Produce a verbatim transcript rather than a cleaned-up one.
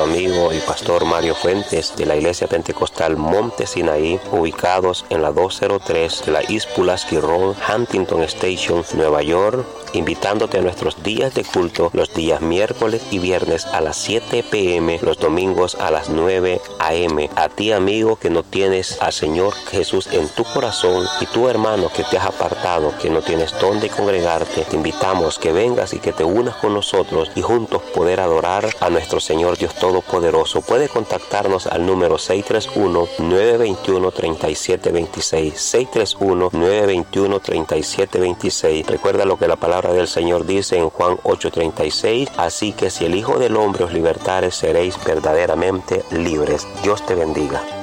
amigo y pastor Mario Fuentes de la Iglesia Pentecostal Monte Sinaí, ubicados en la doscientos tres de la East Pulaski Road, Huntington Station, Nueva York, invitándote a nuestros días de culto los días miércoles y viernes a las siete pe eme, los domingos a las nueve a eme. A ti, amigo, que no tienes al Señor Jesús en tu corazón, y tú, hermano, que te has apartado, que no tienes dónde congregarte, te invitamos que vengas y que te unas con nosotros y juntos poder adorar a nuestro Señor Dios Todopoderoso. Puede contactarnos al número seis tres uno, nueve dos uno, tres siete dos seis, seis tres uno, nueve dos uno, tres siete dos seis. Recuerda lo que la palabra del Señor dice en Juan ocho treinta y seis, así que si el Hijo del Hombre os libertare, seréis verdaderamente libres. Dios te bendiga.